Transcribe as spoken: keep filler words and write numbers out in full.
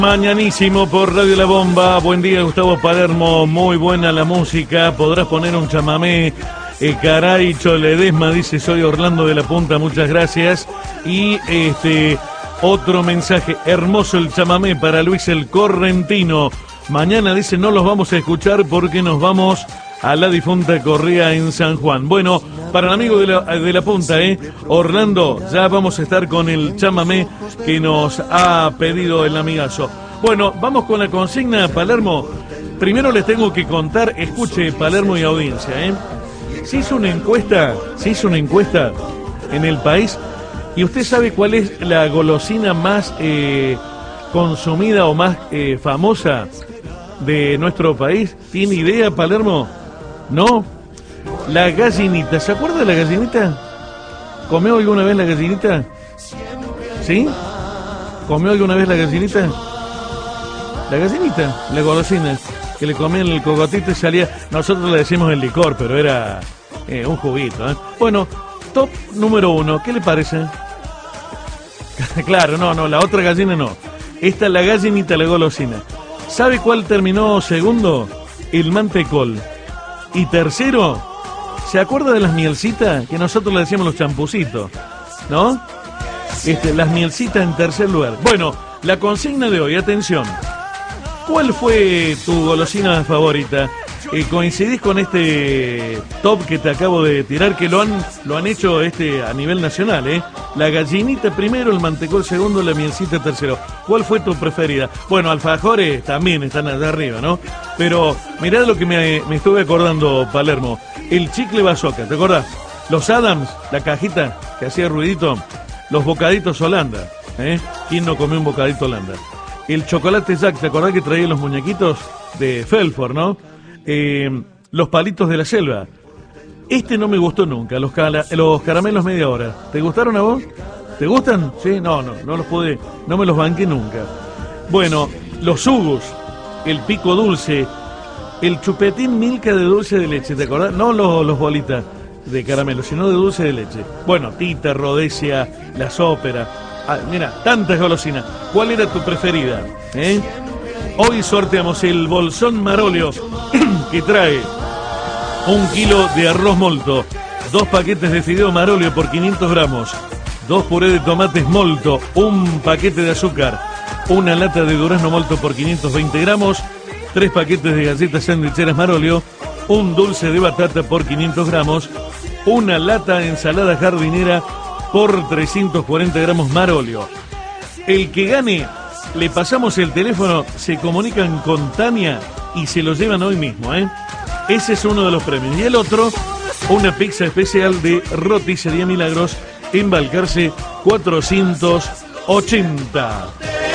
Mañanísimo por Radio La Bomba. Buen día, Gustavo Palermo. Muy buena la música. Podrás poner un chamamé. Eh, caray, Choledesma dice: soy Orlando de la Punta, muchas gracias. Y este otro mensaje: hermoso el chamamé para Luis el Correntino. Mañana dice: no los vamos a escuchar porque nos vamos a la difunta Correa en San Juan. Bueno, para el amigo de la, de la Punta, ¿eh? Orlando, ya vamos a estar con el chamamé que nos ha pedido el amigazo. Bueno, vamos con la consigna, Palermo. Primero les tengo que contar, escuche Palermo y audiencia, ¿eh? Se hizo una encuesta, se hizo una encuesta en el país, y usted sabe cuál es la golosina más eh, consumida o más eh, famosa de nuestro país. ¿Tiene idea, Palermo? ¿No? La gallinita. ¿Se acuerda de la gallinita? ¿Comió alguna vez la gallinita? ¿Sí? ¿Comió alguna vez la gallinita? La gallinita, la golosina, que le comían el cogotito y salía... Nosotros le decimos el licor, pero era eh, un juguito, ¿eh? Bueno, top número uno, ¿qué le parece? Claro, no, no, la otra gallina no. Esta es la gallinita, la golosina. ¿Sabe cuál terminó segundo? El mantecol. Y tercero, ¿se acuerda de las mielcitas? Que nosotros le decíamos los champucitos, ¿no? Este, las mielcitas en tercer lugar. Bueno, la consigna de hoy, atención. ¿Cuál fue tu golosina favorita? Eh, ¿Coincidís con este top que te acabo de tirar? Que lo han lo han hecho este a nivel nacional, ¿eh? La gallinita primero, el mantecol segundo, la mielcita tercero. ¿Cuál fue tu preferida? Bueno, alfajores también están allá arriba, ¿no? Pero mirá lo que me, me estuve acordando, Palermo. El chicle bazooka, ¿te acordás? Los Adams, la cajita que hacía ruidito. Los bocaditos Holanda, ¿eh? ¿Quién no comió un bocadito Holanda? El chocolate Jack, ¿te acordás que traía los muñequitos de Felford, no? Eh, los palitos de la selva. Este no me gustó nunca, los, cala, los caramelos media hora. ¿Te gustaron a vos? ¿Te gustan? Sí, no, no, no los pude, no me los banqué nunca. Bueno, los Hugus, el pico dulce, el chupetín Milka de dulce de leche, ¿te acordás? No los, los bolitas de caramelo, sino de dulce de leche. Bueno, Tita, Rhodesia, las óperas. Ah, mira, tantas golosinas. ¿Cuál era tu preferida? ¿Eh? Hoy sorteamos el bolsón Marolio, que trae un kilo de arroz molto, dos paquetes de fideo Marolio por quinientos gramos, dos puré de tomates molto, un paquete de azúcar, una lata de durazno molto por quinientos veinte gramos, tres paquetes de galletas sandwicheras Marolio, un dulce de batata por quinientos gramos, una lata de ensalada jardinera por trescientos cuarenta gramos Marolio. El que gane, le pasamos el teléfono, se comunican con Tania y se lo llevan hoy mismo, ¿eh? Ese es uno de los premios. Y el otro, una pizza especial de Roticería Milagros en Balcarce cuatrocientos ochenta.